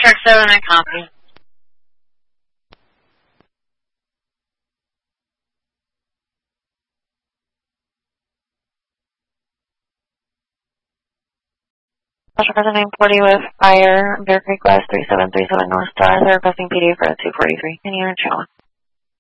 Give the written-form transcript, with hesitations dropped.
Truck 7, I copy. Special Present 940 with Fire, Bear Creek West, 3737 North Star. They're requesting PD for 243. Any other channel?